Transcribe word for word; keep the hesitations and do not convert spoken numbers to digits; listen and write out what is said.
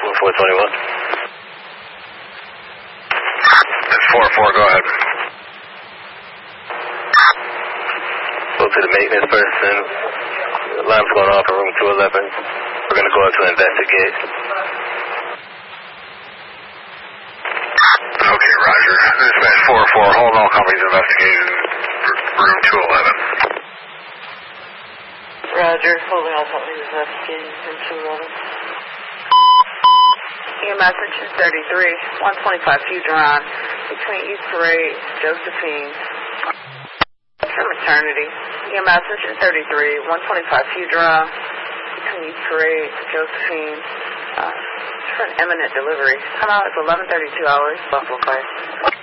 four twenty-one. four four, go ahead. Spoke to the maintenance person. Alarm's going off in room two eleven. We're going to go out to investigate. Okay, Roger. Dispatch four four, hold all companies investigating room two eleven. Roger, holding all companies investigating room two eleven. E M S engine thirty-three, one twenty-five Fugeron, between East Parade, Josephine. For maternity. E M S engine thirty-three, one twenty-five Fugeron, between East Parade, Josephine. Uh, for an imminent delivery. Time out is eleven thirty-two hours, Buffalo Fire.